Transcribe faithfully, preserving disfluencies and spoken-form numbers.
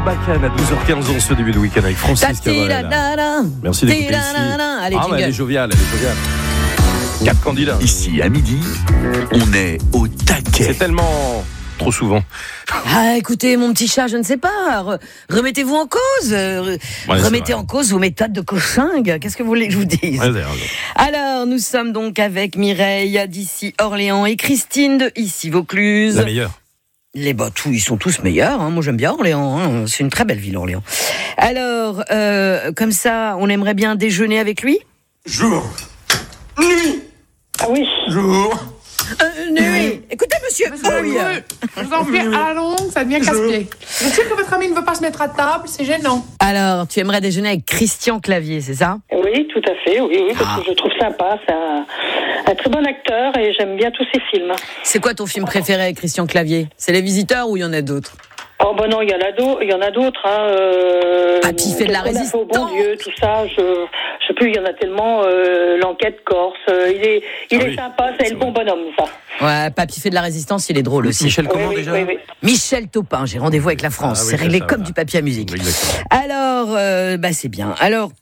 Sarbacane à douze heures quinze en ce début de week-end avec Francis Cabrel. Merci d'écouter ici. Allez, ah, elle est joviale, elle est joviale. Quatre candidats. Ici, à midi, on est au taquet. C'est tellement trop souvent. Ah, écoutez, mon petit chat, je ne sais pas. Re- remettez-vous en cause. Euh, Ouais, remettez en cause vos méthodes de coching. Qu'est-ce que vous voulez que je vous dise? Ouais, vous avez raison. Alors, nous sommes donc avec Mireille d'ici Orléans et Christine de ici Vaucluse. La meilleure. Les bah, tous, ils sont tous meilleurs. Hein. Moi, j'aime bien Orléans. Hein. C'est une très belle ville, Orléans. Alors, euh, comme ça, on aimerait bien déjeuner avec lui. Jour. Nuit. Ah oui. Jour. Euh, nuit. Écoutez, monsieur. Oui. Je vous en prie, à la longue, ça devient casse-pied. Je sais que votre ami ne veut pas se mettre à table, c'est gênant. Alors, tu aimerais déjeuner avec Christian Clavier, c'est ça? Oui, tout à fait, oui, oui, parce Ah. que je trouve sympa, c'est un, un très bon acteur et j'aime bien tous ses films. C'est quoi ton film préféré avec Christian Clavier? C'est Les Visiteurs ou il y en a d'autres? Oh ben non, il y en a d'autres, il y en a d'autres, hein. Euh, Papy fait de la Qu'est-ce qu'on a fait résistance. au bon Dieu, tout ça, je, je sais plus, il y en a tellement. Euh, L'enquête corse, euh, il est, il Ah est oui, sympa, c'est c'est le bon bonhomme, ça. Ouais, Papy fait de la résistance, il est drôle aussi. Michel comment oui, déjà oui, oui. Michel Taupin, j'ai rendez-vous avec la France. Ah oui, c'est c'est réglé ça, comme voilà. du papier à musique. Exactement. Alors, euh, bah c'est bien. Alors,